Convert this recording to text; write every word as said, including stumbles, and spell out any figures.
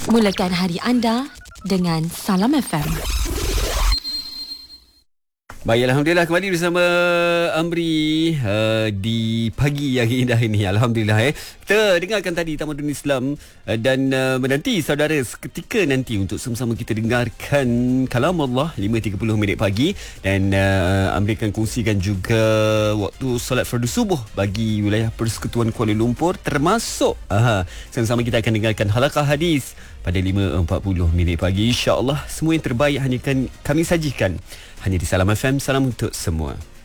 Mulakan hari anda dengan Salam F M. Baik, Alhamdulillah kembali bersama Amri uh, di pagi yang indah ini. Alhamdulillah eh. Kita dengarkan tadi Tamadun Islam uh, dan uh, menanti saudara seketika nanti untuk sama-sama kita dengarkan kalam Allah lima tiga puluh minit pagi. Dan uh, Amri akan kongsikan juga waktu solat fardu subuh bagi wilayah Persekutuan Kuala Lumpur, termasuk aha, sama-sama kita akan dengarkan halaqah hadis pada lima empat puluh minit pagi. InsyaAllah semua yang terbaik hanya kan kami sajikan hanya di Salam F M. Salam untuk semua.